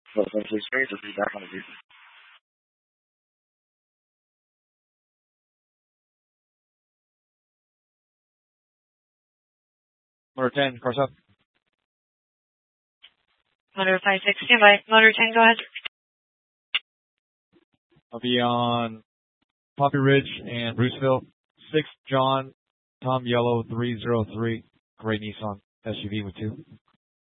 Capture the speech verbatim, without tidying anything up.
So essentially straight, just be back on the beat. Motor ten, course up. Motor five six, standby. Motor ten, go ahead. I'll be on Poppy Ridge and Bruceville. six John, Tom Yellow three zero three. Gray Nissan S U V with two.